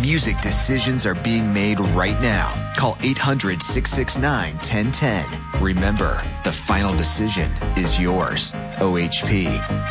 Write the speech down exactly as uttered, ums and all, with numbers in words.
music decisions are being made right now. Call eight hundred, six six nine, one oh one oh. Remember, the final decision is yours. O H P.